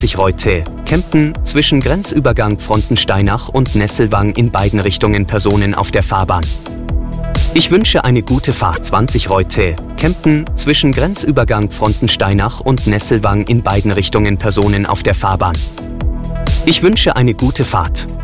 Reute, Kempten, zwischen Grenzübergang Frontensteinach und Nesselwang in beiden Richtungen Personen auf der Fahrbahn. Ich wünsche eine gute Fahrt. 20 Reute, Kempten, zwischen Grenzübergang Frontensteinach und Nesselwang in beiden Richtungen Personen auf der Fahrbahn. Ich wünsche eine gute Fahrt.